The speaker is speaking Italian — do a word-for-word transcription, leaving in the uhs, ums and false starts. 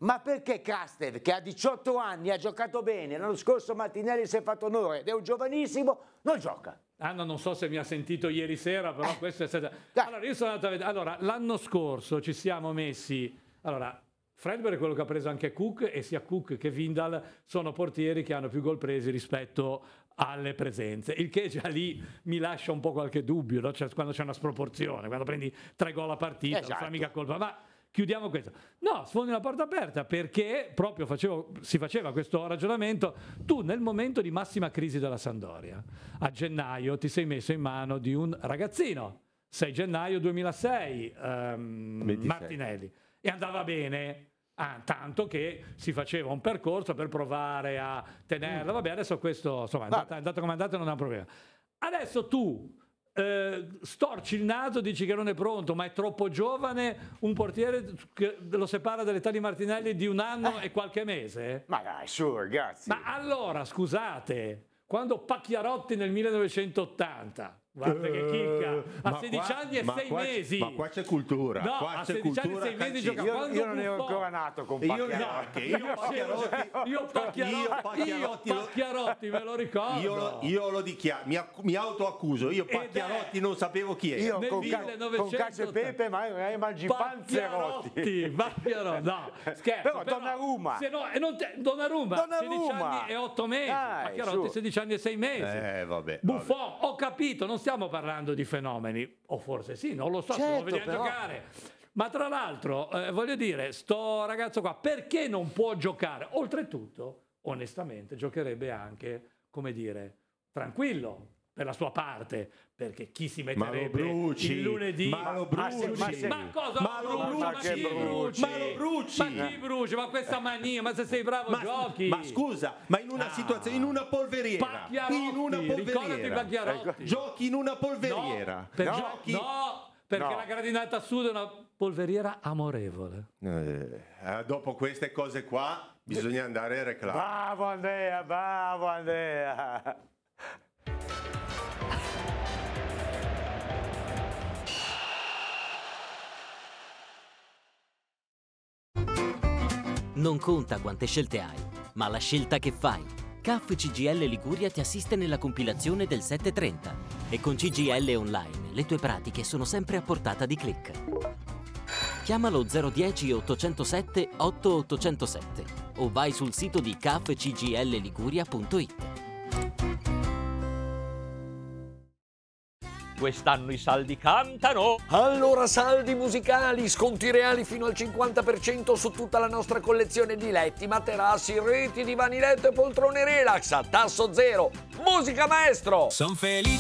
ma perché Krastev, che ha diciotto anni, ha giocato bene, l'anno scorso Martinelli si è fatto onore ed è un giovanissimo, non gioca? Ah, no, non so se mi ha sentito ieri sera, però Eh. questo è stato... Dai. Allora, io sono andato a vedere... Allora, l'anno scorso ci siamo messi... Allora, Fredberg è quello che ha preso anche Cook, e sia Cook che Vindal sono portieri che hanno più gol presi rispetto alle presenze, il che già lì mi lascia un po' qualche dubbio, no? Cioè, quando c'è una sproporzione, quando prendi tre gol a partita, Esatto. non fa mica colpa, ma chiudiamo questo. No, sfondi una porta aperta, perché proprio facevo, si faceva questo ragionamento. Tu nel momento di massima crisi della Sampdoria, a gennaio ti sei messo in mano di un ragazzino, sei gennaio duemilasei, ehm, Martinelli, e andava bene. Ah, tanto che si faceva un percorso per provare a tenerlo. Vabbè, adesso questo, insomma, è andata, è andata come è andata, non è un problema. Adesso tu eh, storci il naso, dici che non è pronto, ma è troppo giovane un portiere che lo separa dall'età di Martinelli di un anno eh. e qualche mese? Ma dai, su ragazzi. Ma allora, scusate, quando Pacchiarotti nel millenovecentottanta... Guarda che chicca, a sedici qua, anni e sei qua, mesi. Ma qua c'è cultura. No, qua a c'è sedici cultura anni e sei mesi calcistica. gioca quando Io non ero Buffon. ancora nato con Io, Pacchiarotti. io, io Pacchiarotti, Io Pacchiarotti, io Pacchiarotti, io Pacchiarotti me lo ricordo. Io, lo- io lo dichiaro, mi, acc- mi autoaccuso. Io Pacchiarotti non sapevo chi era. Io Nel con, ca- millenovecento con Cacio e Pepe, ma ma mangi Panzerotti. Pacchiarotti, Pacchiarotti, no, scherzo. Però Donnarumma. Se no, e non te, Donnarumma, Donnarumma. sedici anni e otto mesi. Dai, Pacchiarotti, su. sedici anni e sei mesi. Eh, vabbè, Buffon, vabbè. ho capito, non stiamo parlando di fenomeni, o forse sì, non lo so, se Certo, lo vediamo però- giocare. Ma tra l'altro, eh, voglio dire, sto ragazzo qua, perché non può giocare? Oltretutto, onestamente, giocherebbe anche, come dire, tranquillo per la sua parte, perché chi si Ma lo metterebbe bruci, il lunedì? ma lo Ma se- bruci. ma se- Ma cosa Ma lo bruci? bruci, Ma chi che bruci? ma lo bruci. Ma chi bruci? Ma questa mania, ma se sei bravo Ma, giochi. ma scusa, ma in una Ah. situazione, in una polveriera, Pacchiarotti, in una ricordati polveriera, Pacchiarotti. giochi in una polveriera, No, per- giochi. no, perché No. la gradinata sud è una polveriera amorevole. Eh, dopo queste cose qua bisogna andare a reclamare. Bravo Andrea, bravo Andrea. Non conta quante scelte hai, ma la scelta che fai. C A F C G I L Liguria ti assiste nella compilazione del settecentotrenta e con C G I L Online le tue pratiche sono sempre a portata di clic. Chiamalo zero uno zero ottocentosette otto ottocentosette o vai sul sito di c a f c g l liguria punto i t. Quest'anno i saldi cantano. Allora saldi musicali, sconti reali fino al cinquanta per cento su tutta la nostra collezione di letti, materassi, reti, divani letto e poltrone relax a tasso zero. Musica maestro! Son felice